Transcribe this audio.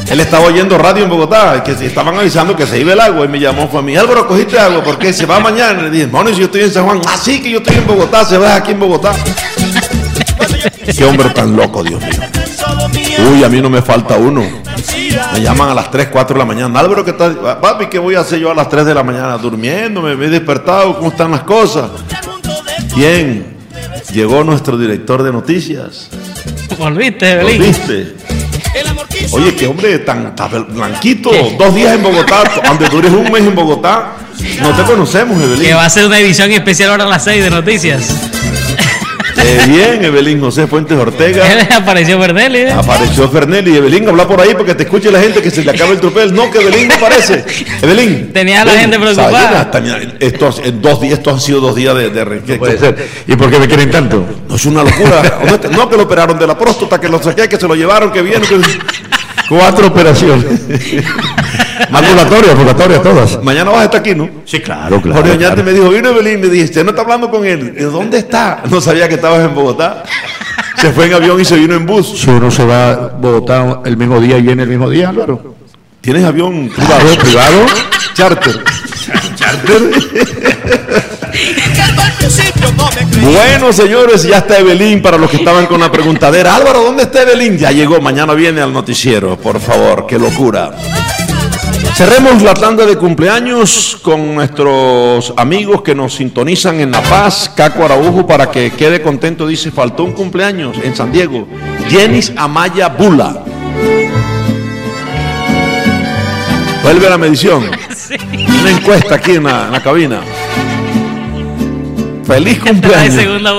Él estaba oyendo radio en Bogotá, que estaban avisando que se iba el agua y me llamó, fue a mí, Álvaro, ¿cogiste agua? ¿Por qué? Se va mañana. Le dije, bueno, si yo estoy en San Juan. Sí, que yo estoy en Bogotá, se va aquí en Bogotá. Qué hombre tan loco, Dios mío. Uy, a mí no me falta uno. Me llaman a las 3, 4 de la mañana. Álvaro, ¿qué tal? Papi, ¿qué voy a hacer yo a las 3 de la mañana? Durmiendo, me he despertado, ¿cómo están las cosas? Bien, llegó nuestro director de noticias. ¿Volviste, Evelyn? ¿Volviste? Oye, qué hombre tan blanquito. 2 días en Bogotá, aunque dures un mes en Bogotá. No te conocemos, Evelyn. Que va a ser una edición especial ahora a las 6 de noticias. Bien, Evelyn José Fuentes Ortega. Apareció Fernelli. Apareció Fernelli. Evelyn, habla por ahí porque te escuche la gente que se le acaba el tropel. No, que Evelyn no aparece. Evelyn. Tenía a la gente preocupada. Estos han sido 2 días de requete. No puede ser. ¿Y por qué me quieren tanto? No, es una locura. No, que lo operaron de la próstata, que lo saqué, que se lo llevaron, que viene. 4 operaciones. Ambulatorias todas. Mañana vas a estar aquí, ¿no? Sí, claro. Jorge Oñate me dijo, vino Evelyn, le dije, usted no está hablando con él. ¿De dónde está? No sabía que estabas en Bogotá. Se fue en avión y se vino en bus. Si uno se va a Bogotá el mismo día y viene el mismo día, Álvaro. ¿Tienes avión privado? Charter. Bueno, señores, ya está Evelyn para los que estaban con la preguntadera. Álvaro, ¿dónde está Evelyn? Ya llegó, mañana viene al noticiero, por favor, qué locura. Cerremos la tanda de cumpleaños con nuestros amigos que nos sintonizan en La Paz. Caco Araujo, para que quede contento, dice, faltó un cumpleaños en San Diego. Jenis Amaya Bula. Vuelve a la medición. Sí. Una encuesta aquí en la cabina. Feliz cumpleaños.